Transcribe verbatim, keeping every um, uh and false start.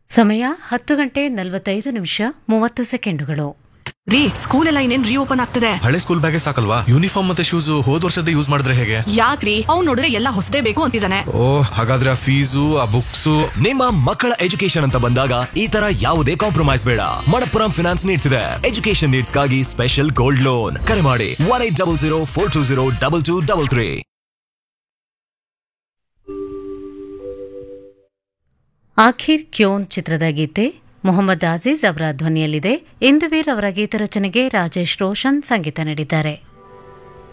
ಸಮಯ ಹತ್ತು ಗಂಟೆ ನಲವತ್ತೈದು ನಿಮಿಷ ಮೂವತ್ತು ಸೆಕೆಂಡುಗಳು. ರೀ, ಸ್ಕೂಲ್ ಎಲ್ಲ ಇನ್ನೇನ್ ರೀಓಪನ್ ಆಗ್ತದೆ. ಹಳೆ ಸ್ಕೂಲ್ ಬ್ಯಾಗೇ ಸಾಕಲ್ವಾ? ಯೂನಿಫಾರ್ಮ್ ಮತ್ತೆ ಶೂಸ್ ಹೋದ್ ವರ್ಷದ ಯೂಸ್ ಮಾಡಿದ್ರೆ ಹೇಗೆ? ಯಾಕ್ರಿ, ಅವ್ನು ನೋಡಿದ್ರೆ ಎಲ್ಲ ಹೊಸದೇ ಬೇಕು ಅಂತಿದ್ದಾನೆ. ಓ, ಹಾಗಾದ್ರೆ ಆ ಫೀಸು ಆ ಬುಕ್ಸ್. ನಿಮ್ಮ ಮಕ್ಕಳ ಎಜುಕೇಶನ್ ಅಂತ ಬಂದಾಗ ಈ ತರ ಯಾವುದೇ ಕಾಂಪ್ರಮೈಸ್ ಬೇಡ. ಮಣಪ್ಪುರಂ ಫಿನಾನ್ಸ್ ನೀಡ್ತಿದೆ ಎಜುಕೇಶನ್ ನೀಡ್ಸ್ ಗಾಗಿ ಸ್ಪೆಷಲ್ ಗೋಲ್ಡ್ ಲೋನ್. ಕರೆ ಮಾಡಿ one eight double zero four two zero double two double three. ಆಖಿರ್ ಕ್ಯೋನ್ ಚಿತ್ರದ ಗೀತೆ ಮೊಹಮ್ಮದ್ ಅಜೀಜ್ ಅವರ ಧ್ವನಿಯಲ್ಲಿದೆ. ಇಂದುವೀರ್ ಅವರ ಗೀತರಚನೆಗೆ ರಾಜೇಶ್ ರೋಷನ್ ಸಂಗೀತ ನೀಡಿದ್ದಾರೆ.